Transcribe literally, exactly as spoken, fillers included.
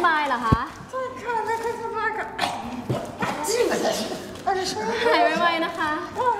บายเหรอคะใช่ค่ะไม่ค่อยสบายกับหายไวๆนะคะ